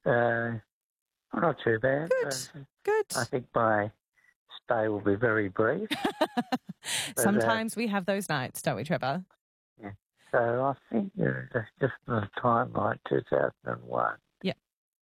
Uh, not too bad. Good. I think my stay will be very brief. Sometimes we have those nights, don't we, Trevor? Yeah. So I think just in a time like 2001. Yeah.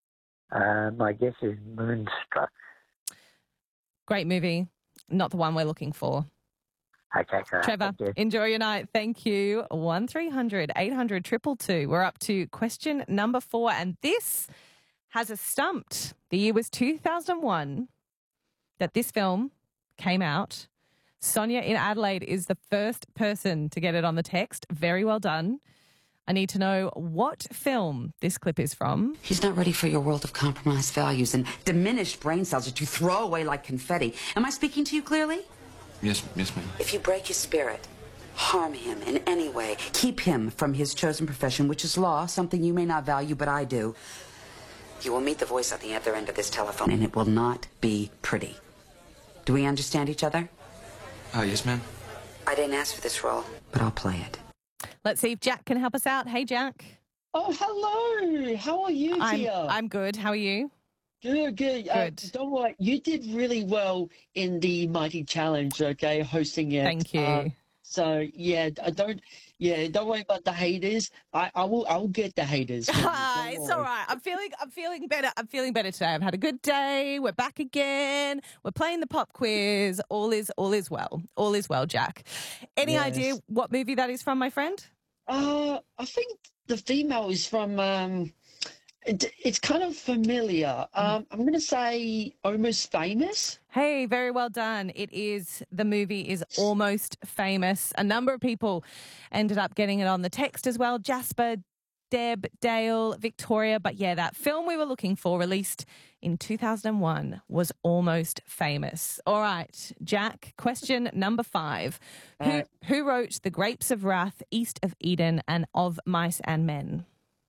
My guess is Moonstruck. Great movie. Not the one we're looking for. Okay, great. Trevor, enjoy your night. Thank you. 1300 800 222. We're up to question number 4, and this has us stumped. The year was 2001 that this film came out. Sonia in Adelaide is the first person to get it on the text. Very well done. I need to know what film this clip is from. He's not ready for your world of compromised values and diminished brain cells that you throw away like confetti. Am I speaking to you clearly? Yes, ma'am. If you break his spirit, harm him in any way, keep him from his chosen profession, which is law, something you may not value, but I do, you will meet the voice at the other end of this telephone, and it will not be pretty. Do we understand each other? Yes, ma'am. I didn't ask for this role, but I'll play it. Let's see if Jack can help us out. Hey, Jack. Oh, hello. How are you, dear? I'm good. How are you? Good. Don't worry. You did really well in the Mighty Challenge, okay, hosting it. Thank you. Don't worry about the haters. I will get the haters. It's all right. I'm feeling better. I'm feeling better today. I've had a good day. We're back again. We're playing the pop quiz. All is well. All is well, Jack. Any idea what movie that is from, my friend? I think the female is from it's kind of familiar. I'm going to say Almost Famous. Hey, very well done. The movie is Almost Famous. A number of people ended up getting it on the text as well. Jasper, Deb, Dale, Victoria. But yeah, that film we were looking for, released in 2001, was Almost Famous. All right, Jack, question number 5. Who wrote The Grapes of Wrath, East of Eden, and Of Mice and Men?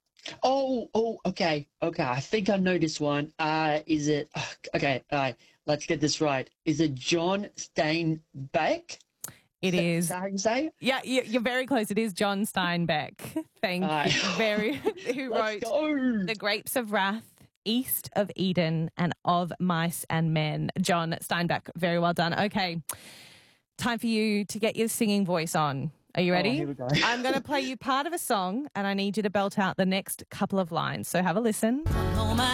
Okay. I think I know this one. Is it... Okay, all right. Let's get this right. Is it John Steinbeck? It is. Is that how you say it? Yeah, you're very close. It is John Steinbeck. Thank you. Who wrote The Grapes of Wrath, East of Eden, and Of Mice and Men. John Steinbeck. Very well done. Okay. Time for you to get your singing voice on. Are you ready? Here we go. I'm going to play you part of a song, and I need you to belt out the next couple of lines. So have a listen.